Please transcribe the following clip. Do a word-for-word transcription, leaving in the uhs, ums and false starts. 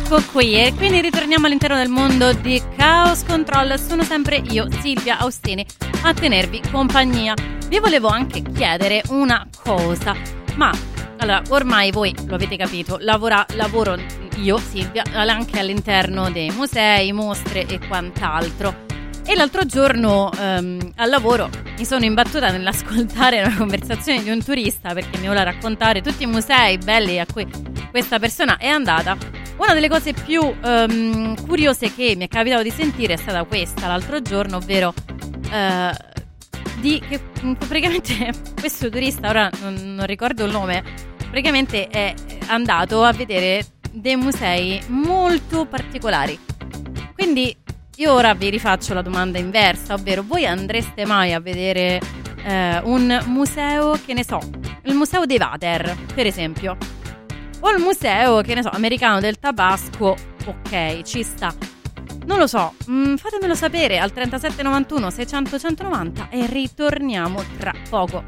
Ecco qui, e quindi ritorniamo all'interno del mondo di Chaos Control. Sono sempre io, Silvia Austini, a tenervi compagnia. Vi volevo anche chiedere una cosa, ma allora ormai voi lo avete capito, lavora, lavoro io, Silvia, anche all'interno dei musei, mostre e quant'altro. E l'altro giorno ehm, al lavoro mi sono imbattuta nell'ascoltare una conversazione di un turista, perché mi voleva raccontare tutti i musei belli a cui questa persona è andata. Una delle cose più ehm, curiose che mi è capitato di sentire è stata questa l'altro giorno, ovvero eh, di che praticamente questo turista, ora non, non ricordo il nome, praticamente è andato a vedere dei musei molto particolari. Quindi io ora vi rifaccio la domanda inversa, ovvero voi andreste mai a vedere eh, un museo, che ne so, il museo dei Water, per esempio, o il museo, che ne so, americano del tabasco? Ok, ci sta. Non lo so, mm, fatemelo sapere al trentasette novantuno seicento centonovanta e ritorniamo tra poco.